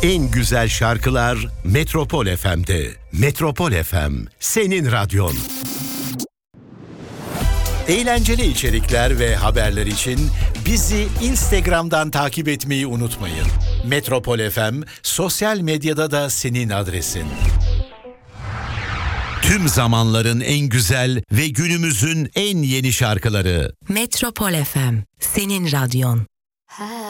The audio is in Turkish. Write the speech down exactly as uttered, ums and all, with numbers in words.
En güzel şarkılar Metropol F M'de. Metropol F M, senin radyon. Eğlenceli içerikler ve haberler için bizi Instagram'dan takip etmeyi unutmayın. Metropol F M, sosyal medyada da senin adresin. Tüm zamanların en güzel ve günümüzün en yeni şarkıları. Metropol F M, senin radyon.